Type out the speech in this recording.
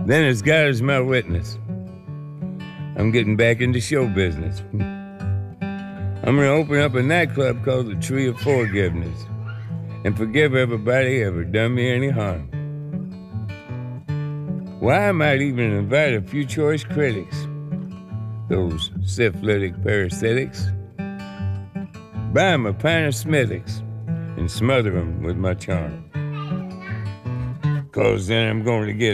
Then as God is my witness, I'm getting back into show business. I'm gonna open up a nightclub called the Tree of Forgiveness and forgive everybody ever done me any harm. Why, I might even invite a few choice critics, those syphilitic parasitics, buy 'em a pint of Smithwick's and smother 'em with my charm. 'Cause then I'm going to get